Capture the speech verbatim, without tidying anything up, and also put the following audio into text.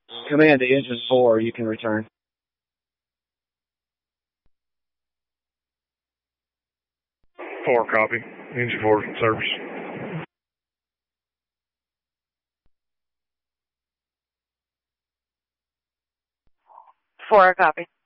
Command to engine four, you can return. Four, copy. Engine four, service. Four, copy.